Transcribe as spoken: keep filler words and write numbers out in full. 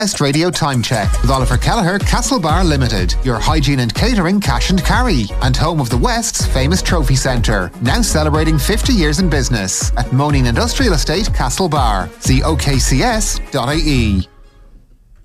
West Radio Time Check with Oliver Kelleher, Castlebar Limited, your hygiene and catering cash and carry, and home of the West's famous trophy centre, now celebrating fifty years in business at Moaning Industrial Estate, Castlebar. See O K C S dot I E.